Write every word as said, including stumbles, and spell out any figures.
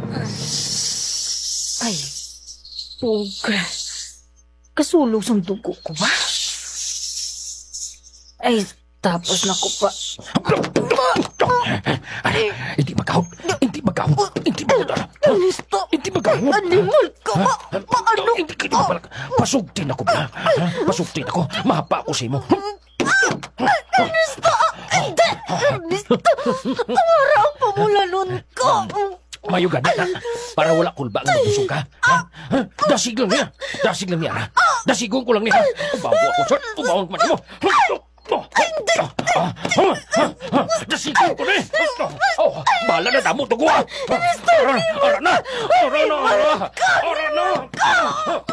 Ay, puga. Kasulog sa dugo ko ba? Ay, tapos na ko pa. Ay, hindi magkahot. Hindi magkahot. Hindi magkahot. Listo! Hindi magkahot. Animal ka ba? Paano? Hindi ka naman pala. Pasugtin ako ba? Ha? Pasugtin ako. Mahapa ako sa imo. Listo! Hindi! Listo! Para ang pamulanon ko! Mayugan na. Para wala kulba nga mabusog ka. Ha? Ha? Dasig lang niya. Dasig lang niya. Ha? Dasigon ko lang niya. Ubaw ako, sir. Ubaw ko man mo. Hindi! Dasigon ko na eh. Oh, bahala na damo. Tugo ha. Ara na. Ara na. Ara na. Ara na.